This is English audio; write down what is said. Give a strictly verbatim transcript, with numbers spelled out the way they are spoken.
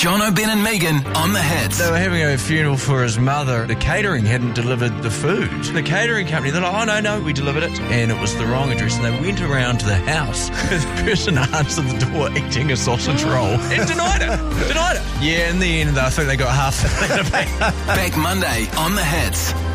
John O'Ben and Megan on the Hits. They were having a funeral for his mother. The catering hadn't delivered the food. The catering company, they're like, oh, no, no, we delivered it. And it was the wrong address. And they went around to the house. The person answered the door eating a sausage roll and denied it. Denied it. Yeah, in the end, I think they got half the back. Back Monday on the Hits.